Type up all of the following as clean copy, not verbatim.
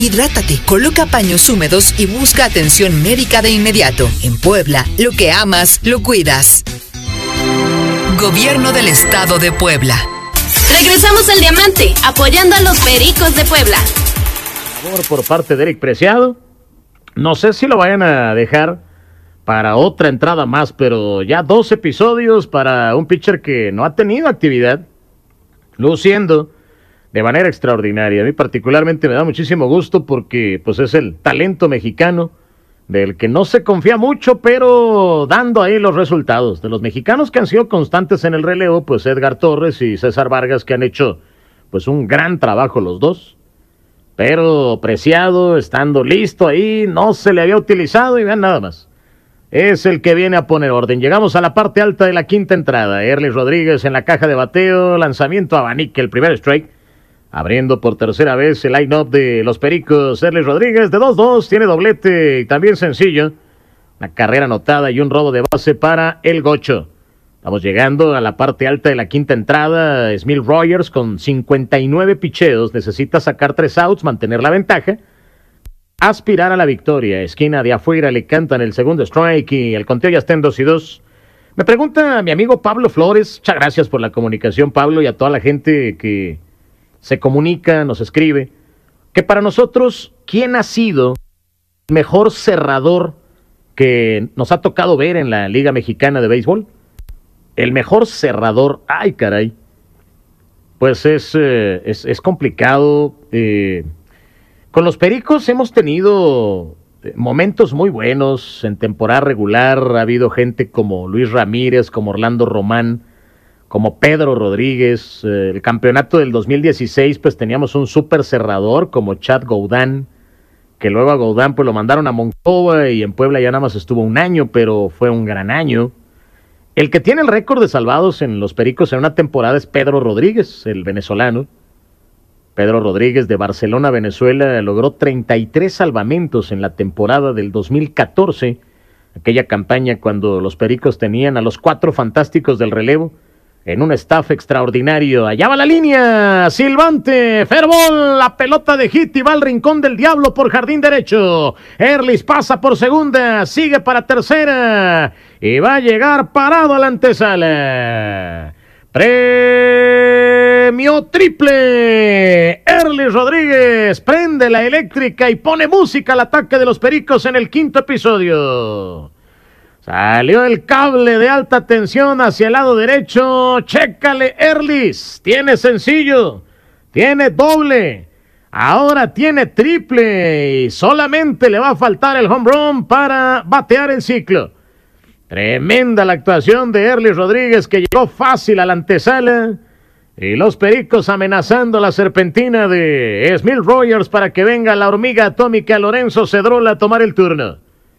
Hidrátate, coloca paños húmedos y busca atención médica de inmediato. En Puebla, lo que amas, lo cuidas. Gobierno del Estado de Puebla. Regresamos al Diamante, apoyando a los Pericos de Puebla. Por parte de Eric Preciado. No sé si lo vayan a dejar para otra entrada más, pero ya 2 episodios para un pitcher que no ha tenido actividad, luciendo de manera extraordinaria. A mí particularmente me da muchísimo gusto porque pues es el talento mexicano del que no se confía mucho, pero dando ahí los resultados. De los mexicanos que han sido constantes en el relevo, pues Edgar Torres y César Vargas, que han hecho pues un gran trabajo los dos. Pero Preciado, estando listo ahí, no se le había utilizado y vean nada más. Es el que viene a poner orden. Llegamos a la parte alta de la quinta entrada. Erlis Rodríguez en la caja de bateo, lanzamiento abanique, el primer strike. Abriendo por tercera vez el line-up de los Pericos, Erlis Rodríguez de 2-2, tiene doblete y también sencillo. Una carrera anotada y un robo de base para el Gocho. Estamos llegando a la parte alta de la quinta entrada. Smil Rogers con 59 picheos. Necesita sacar 3 outs, mantener la ventaja. Aspirar a la victoria. Esquina de afuera, le cantan el segundo strike y el conteo ya está en 2-2. Me pregunta mi amigo Pablo Flores. Muchas gracias por la comunicación, Pablo, y a toda la gente que se comunica, nos escribe, que para nosotros, ¿quién ha sido el mejor cerrador que nos ha tocado ver en la Liga Mexicana de Béisbol? El mejor cerrador, ay caray, pues es complicado. Con los Pericos hemos tenido momentos muy buenos en temporada regular. Ha habido gente como Luis Ramírez, como Orlando Román, como Pedro Rodríguez. El campeonato del 2016, pues teníamos un súper cerrador como Chad Gaudán, que luego a Gaudán pues lo mandaron a Monclova y en Puebla ya nada más estuvo un año, pero fue un gran año. El que tiene el récord de salvados en los Pericos en una temporada es Pedro Rodríguez, el venezolano. Pedro Rodríguez de Barcelona, Venezuela, logró 33 salvamentos en la temporada del 2014, aquella campaña cuando los Pericos tenían a los 4 fantásticos del relevo, en un staff extraordinario. Allá va la línea, silbante, fair ball, la pelota de hit y va al rincón del diablo por jardín derecho. Erlis pasa por segunda, sigue para tercera y va a llegar parado a la antesala. Premio triple. Erlis Rodríguez prende la eléctrica y pone música al ataque de los Pericos en el 5º episodio. Salió el cable de alta tensión hacia el lado derecho. Chécale, Erlis. Tiene sencillo. Tiene doble. Ahora tiene triple. Y solamente le va a faltar el home run para batear el ciclo. Tremenda la actuación de Erlis Rodríguez, que llegó fácil a la antesala. Y los Pericos amenazando la serpentina de Smil Rogers para que venga la hormiga atómica Lorenzo Cedrola a tomar el turno.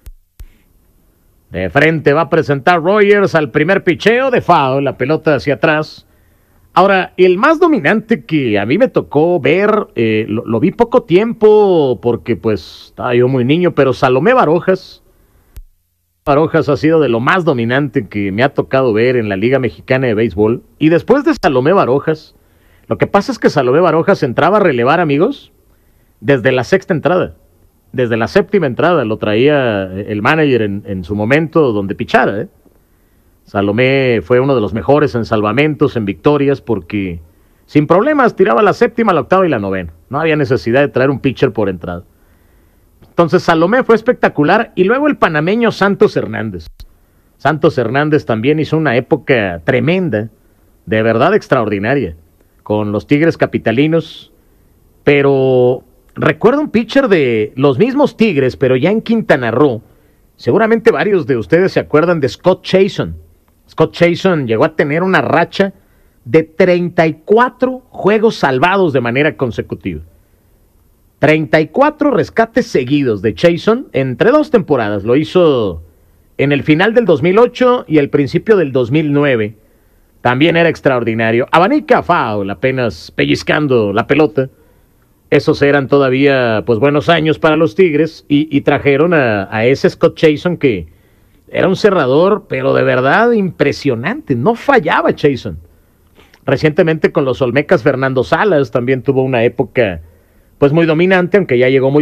De frente va a presentar Rogers al primer picheo de foul, la pelota hacia atrás. Ahora, el más dominante que a mí me tocó ver, lo vi poco tiempo porque pues estaba yo muy niño, pero Salomé Barojas. Barojas ha sido de lo más dominante que me ha tocado ver en la Liga Mexicana de Béisbol. Y después de Salomé Barojas, lo que pasa es que Salomé Barojas entraba a relevar, amigos, desde la 6ª entrada. Desde la 7ª entrada lo traía el manager en su momento donde pichara. Salomé fue uno de los mejores en salvamentos, en victorias, porque sin problemas tiraba la 7ª, la 8ª y la 9ª. No había necesidad de traer un pitcher por entrada. Entonces Salomé fue espectacular. Y luego el panameño Santos Hernández. Santos Hernández también hizo una época tremenda, de verdad extraordinaria, con los Tigres capitalinos. Pero recuerdo un pitcher de los mismos Tigres, pero ya en Quintana Roo. Seguramente varios de ustedes se acuerdan de Scott Chason. Scott Chason llegó a tener una racha de 34 juegos salvados de manera consecutiva. 34 rescates seguidos de Chason entre 2 temporadas. Lo hizo en el final del 2008 y el principio del 2009. También era extraordinario. Abanica foul, apenas pellizcando la pelota. Esos eran todavía pues buenos años para los Tigres y trajeron a ese Scott Chason, que era un cerrador, pero de verdad impresionante. No fallaba Chason. Recientemente con los Olmecas, Fernando Salas también tuvo una época pues muy dominante, aunque ya llegó muy